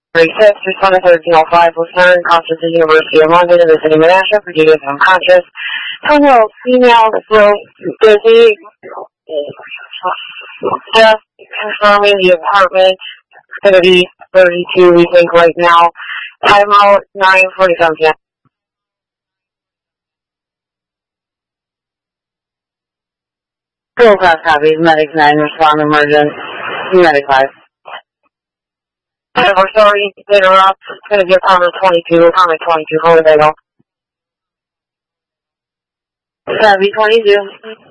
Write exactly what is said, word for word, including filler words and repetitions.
thirty-six, respond to thirteen oh five, Lucerne, Constance University of London, in the city of Menasha, for duty of unconscious. Hello, female, still busy. Just confirming the apartment. It's going to be thirty-two, we think, right now. Time out, nine forty-seven p m Full class copies, Medic nine, respond emergent, Medic five. And we're sorry to interrupt. It's going to be apartment twenty-two, apartment twenty-two, Holy Bagel. seventy twenty-two.